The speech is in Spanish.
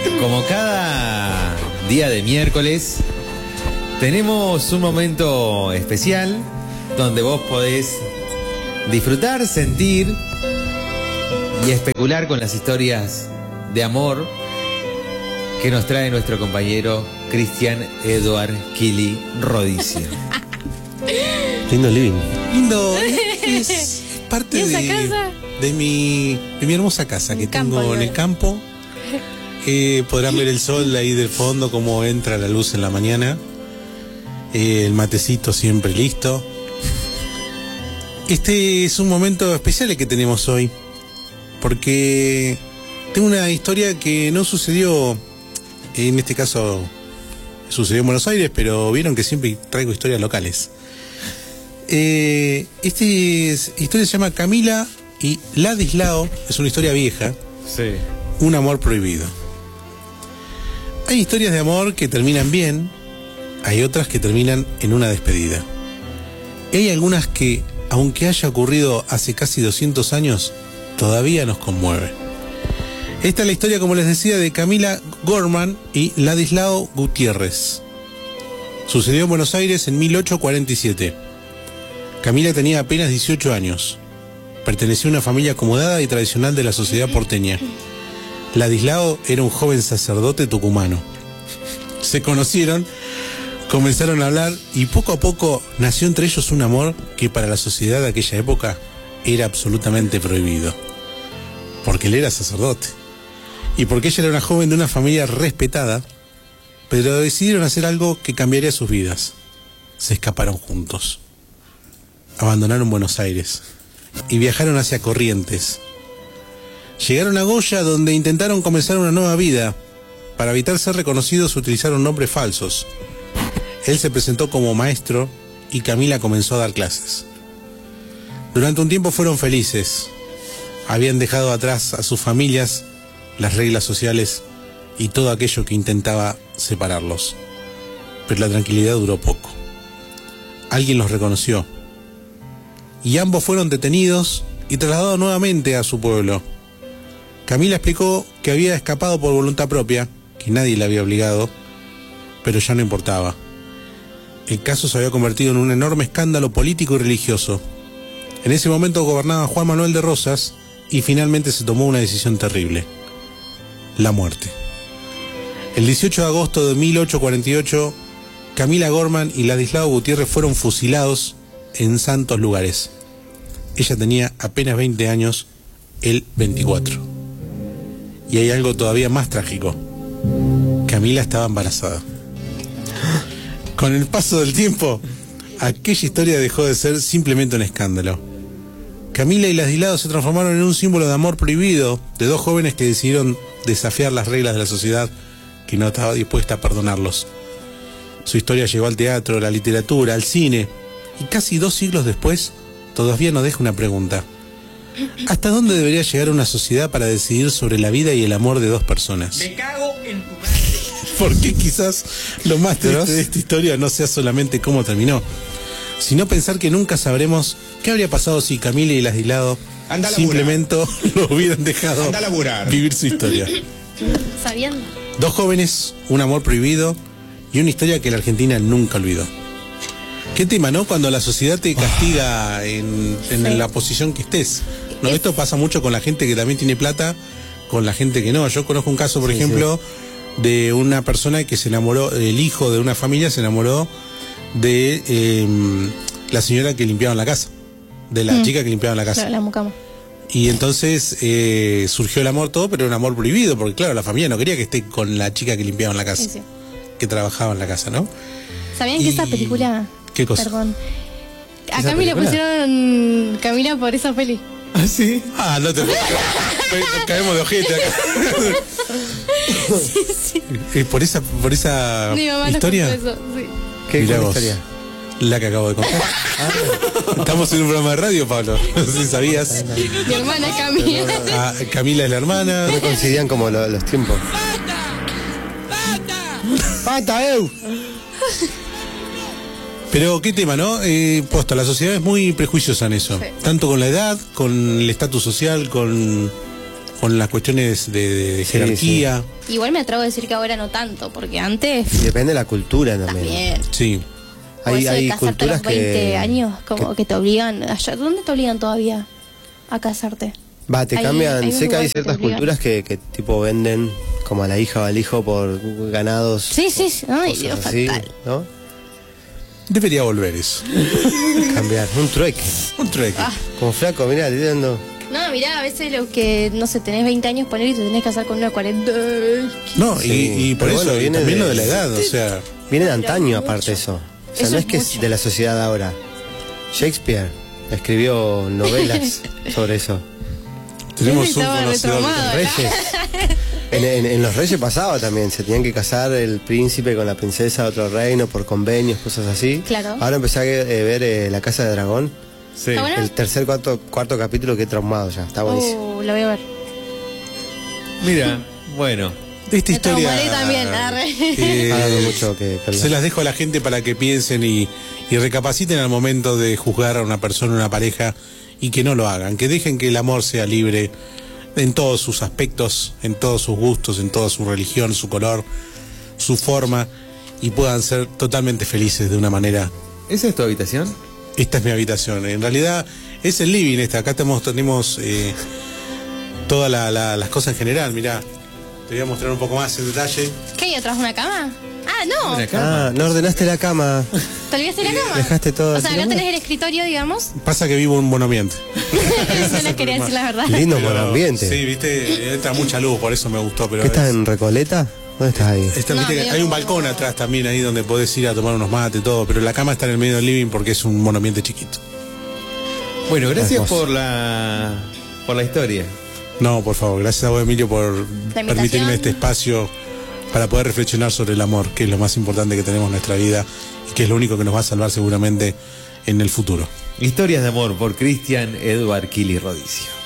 como cada día de miércoles, tenemos un momento especial donde vos podés disfrutar, sentir y especular con las historias de amor que nos trae nuestro compañero Cristian Eduard Kili Rodicio. Lindo living. Lindo, es parte de mi hermosa casa que tengo en el campo. Podrán ver el sol ahí del fondo, cómo entra la luz en la mañana. El matecito siempre listo. Este es un momento especial el que tenemos hoy, porque tengo una historia que no sucedió, en este caso sucedió en Buenos Aires, pero vieron que siempre traigo historias locales. Esta historia se llama Camila y Ladislao, es una historia vieja. Sí. Un amor prohibido. Hay historias de amor que terminan bien, hay otras que terminan en una despedida. Hay algunas que, aunque haya ocurrido hace casi 200 años, todavía nos conmueve. Esta es la historia, como les decía, de Camila Gorman y Ladislao Gutiérrez. Sucedió en Buenos Aires en 1847. Camila tenía apenas 18 años. Pertenecía a una familia acomodada y tradicional de la sociedad porteña. Ladislao era un joven sacerdote tucumano. Se conocieron, comenzaron a hablar y poco a poco nació entre ellos un amor que para la sociedad de aquella época era absolutamente prohibido. Porque él era sacerdote. Y porque ella era una joven de una familia respetada, pero decidieron hacer algo que cambiaría sus vidas. Se escaparon juntos. Abandonaron Buenos Aires y viajaron hacia Corrientes. Llegaron a Goya, donde intentaron comenzar una nueva vida. Para evitar ser reconocidos utilizaron nombres falsos. Él se presentó como maestro y Camila comenzó a dar clases. Durante un tiempo fueron felices. Habían dejado atrás a sus familias, las reglas sociales y todo aquello que intentaba separarlos. Pero la tranquilidad duró poco. Alguien los reconoció y ambos fueron detenidos y trasladados nuevamente a su pueblo. Camila explicó que había escapado por voluntad propia, que nadie la había obligado, pero ya no importaba. El caso se había convertido en un enorme escándalo político y religioso. En ese momento gobernaba Juan Manuel de Rosas y finalmente se tomó una decisión terrible: la muerte. El 18 de agosto de 1848, Camila Gorman y Ladislao Gutiérrez fueron fusilados en santos lugares. Ella tenía apenas 20 años, él 24. Y hay algo todavía más trágico. Camila estaba embarazada. Con el paso del tiempo, aquella historia dejó de ser simplemente un escándalo. Camila y Ladislao se transformaron en un símbolo de amor prohibido de dos jóvenes que decidieron desafiar las reglas de la sociedad que no estaba dispuesta a perdonarlos. Su historia llegó al teatro, a la literatura, al cine, y casi 2 siglos después todavía nos deja una pregunta: ¿hasta dónde debería llegar una sociedad para decidir sobre la vida y el amor de dos personas? Me cago en tu madre. Porque quizás lo más triste de esta historia no sea solamente cómo terminó, sino pensar que nunca sabremos qué habría pasado si Camila y Ladislao simplemente lo hubieran dejado vivir su historia. Sabiendo. Dos jóvenes, un amor prohibido y una historia que la Argentina nunca olvidó. Qué tema, ¿no? Cuando la sociedad te castiga en la posición que estés. No, esto pasa mucho con la gente que también tiene plata, con la gente que no. Yo conozco un caso, por ejemplo, de una persona que se enamoró, el hijo de una familia se enamoró de la señora que limpiaba la casa, de la chica que limpiaba la casa. Claro, la mucama. Y entonces surgió el amor todo, pero un amor prohibido, porque claro, la familia no quería que esté con la chica que limpiaba en la casa, que trabajaba en la casa, ¿no? ¿Sabían que esa película... ¿Qué cosa? Perdón. A Camila pusieron Camila por esa peli. ¿Ah, sí? Ah, no te... Caemos de ojete acá. Sí. ¿Por esa historia? Eso, sí. ¿Qué historia? La que acabo de contar. Estamos en un programa de radio, Pablo. No sé si sabías. Mi hermana es Camila. Camila es la hermana. No coincidían como los tiempos. ¡Pata, eu! Pero qué tema, ¿no? Posta, la sociedad es muy prejuiciosa en eso. Sí. Tanto con la edad, con el estatus social, con con las cuestiones de Sí, jerarquía. Igual me atrevo a decir que ahora no tanto, porque antes Y depende de la cultura también. también. Sí. O eso de casarte a culturas los 20 años, como que- que te obligan. ¿Dónde te obligan todavía a casarte? Va, te Hay- cambian. hay un Sé que lugar hay que te ciertas obligan. culturas que tipo venden como a la hija o al hijo por ganados. Sí, sí, sí. Ay, cosas Dios, así, fatal. ¿no? Debería volver eso. Cambiar. Un trueque. Un trueque. Como flaco, mirá, te dando. No, mirá, a veces lo que, no sé, tenés 20 años, poner y te tenés que casar con una de 40. No, Sí, y por pero eso bueno, y viene también de- lo de la edad, o sea, Viene de antaño, mucho. aparte eso. O sea, Eso no es es que mucho. es de la sociedad de ahora. Shakespeare escribió novelas sobre eso. tenemos un Estaba conocedor. retraumado. Reyes. En los reyes pasaba también, se tenían que casar el príncipe con la princesa de otro reino por convenios, cosas así. Claro. Ahora empecé a ver La Casa de Dragón. Sí. ¿Está buena? El tercer, cuarto capítulo que he traumado ya, está buenísimo. Lo voy a ver. Mira, bueno. Esta Me historia traumaré también, arre. Ha dado mucho que hablar. se las dejo a la gente para que piensen y recapaciten al momento de juzgar a una persona, una pareja, y que no lo hagan, que dejen que el amor sea libre en todos sus aspectos, en todos sus gustos, en toda su religión, su color, su forma, y puedan ser totalmente felices de una manera. ¿Esa es tu habitación? Esta es mi habitación, en realidad es el living esta, acá tenemos todas las cosas en general, mirá, te voy a mostrar un poco más en detalle. ¿Qué hay atrás? ¿Una cama? Ah, no. Una cama. Ah, no ordenaste la cama. ¿Te olvidaste la cama? Dejaste todo O sea, acá así, tenés el escritorio, digamos. Pasa que vivo en un buen ambiente. No les quería decir la verdad. Lindo Pero, buen ambiente. Sí, viste, entra mucha luz, por eso me gustó. Pero ¿Qué estás en Recoleta? ¿Dónde estás ahí? Está, No, viste que medio hay un como- balcón atrás también ahí donde podés ir a tomar unos mates y todo, pero la cama está en el medio del living porque es un monoambiente chiquito. Bueno, gracias Hermoso. por la historia. No, por favor, gracias a vos, Emilio, por invitación. permitirme este espacio para poder reflexionar sobre el amor, que es lo más importante que tenemos en nuestra vida y que es lo único que nos va a salvar seguramente en el futuro. Historias de amor por Cristian Edward Kili Rodicio.